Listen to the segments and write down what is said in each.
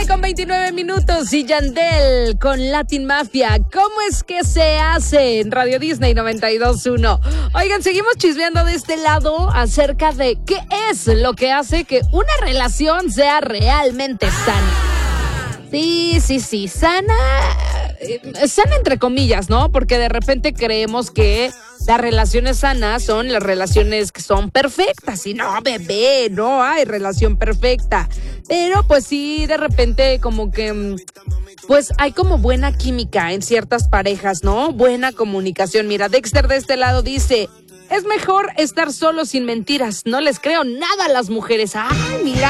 7:29 y Yandel con Latin Mafia. ¿Cómo es que se hace en Radio Disney 92.1? Oigan, seguimos chismeando de este lado acerca de qué es lo que hace que una relación sea realmente sana. Sí, sana entre comillas, ¿no? Porque de repente creemos que las relaciones sanas son las relaciones que son perfectas. Y no, bebé, no hay relación perfecta. Pero pues sí, de repente como que pues hay como buena química en ciertas parejas, ¿no? Buena comunicación. Mira, Dexter de este lado dice: es mejor estar solo sin mentiras. No les creo nada a las mujeres. ¡Ay, mira!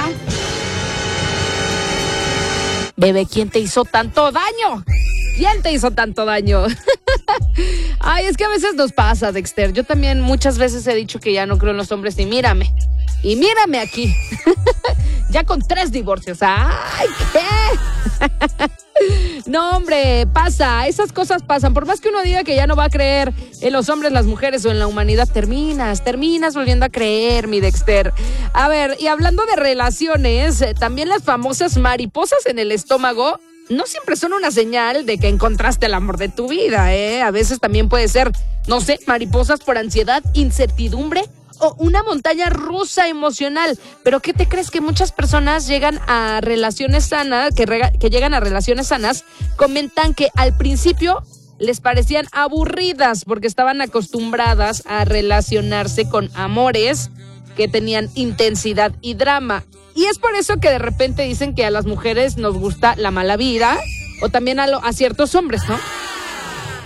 Bebé, ¿quién te hizo tanto daño? ¿Quién te hizo tanto daño? Ay, es que a veces nos pasa, Dexter. Yo también muchas veces he dicho que ya no creo en los hombres y mírame aquí. Ya con 3 divorcios. ¡Ay, qué! No, hombre, pasa, esas cosas pasan. Por más que uno diga que ya no va a creer en los hombres, las mujeres o en la humanidad, terminas volviendo a creer, mi Dexter. A ver, y hablando de relaciones, también las famosas mariposas en el estómago no siempre son una señal de que encontraste el amor de tu vida, ¿eh? A veces también puede ser, no sé, mariposas por ansiedad, incertidumbre o una montaña rusa emocional. Pero ¿qué te crees? Que muchas personas llegan a relaciones sanas, que llegan a relaciones sanas, comentan que al principio les parecían aburridas porque estaban acostumbradas a relacionarse con amores que tenían intensidad y drama. Y es por eso que de repente dicen que a las mujeres nos gusta la mala vida, o también a ciertos hombres, ¿no?